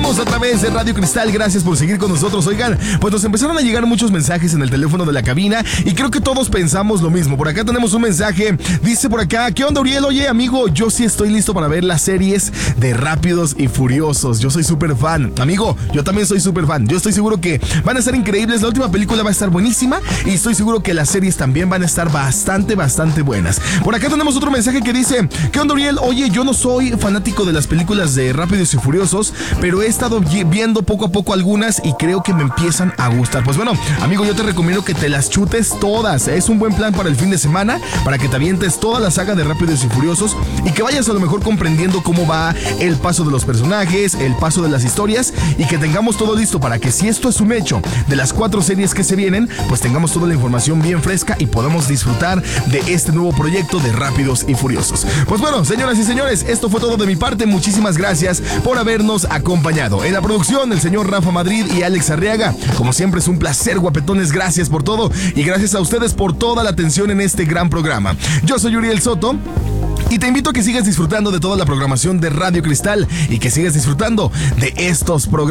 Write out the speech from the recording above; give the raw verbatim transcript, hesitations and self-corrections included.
Seguimos a través de Radio Cristal, gracias por seguir con nosotros. Oigan, pues nos empezaron a llegar muchos mensajes en el teléfono de la cabina y creo que todos pensamos lo mismo. Por acá tenemos un mensaje, dice por acá: ¿qué onda, Uriel? Oye, amigo, yo sí estoy listo para ver las series de Rápidos y Furiosos. Yo soy súper fan. Amigo, yo también soy súper fan. Yo estoy seguro que van a estar increíbles. La última película va a estar buenísima y estoy seguro que las series también van a estar bastante, bastante buenas. Por acá tenemos otro mensaje que dice: ¿qué onda, Uriel? Oye, yo no soy fanático de las películas de Rápidos y Furiosos, pero he estado viendo poco a poco algunas y creo que me empiezan a gustar. Pues bueno, amigo, yo te recomiendo que te las chutes todas. Es un buen plan para el fin de semana, para que te avientes toda la saga de Rápidos y Furiosos y que vayas a lo mejor comprendiendo cómo va el paso de los personajes, el paso de las historias, y que tengamos todo listo para que, si esto es un hecho de las cuatro series que se vienen, pues tengamos toda la información bien fresca y podamos disfrutar de este nuevo proyecto de Rápidos y Furiosos. Pues bueno, señoras y señores, esto fue todo de mi parte. Muchísimas gracias por habernos acompañado. En la producción, el señor Rafa Madrid y Alex Arriaga. Como siempre, es un placer, guapetones. Gracias por todo y gracias a ustedes por toda la atención en este gran programa. Yo soy Uriel Soto y te invito a que sigas disfrutando de toda la programación de Radio Cristal y que sigas disfrutando de estos programas.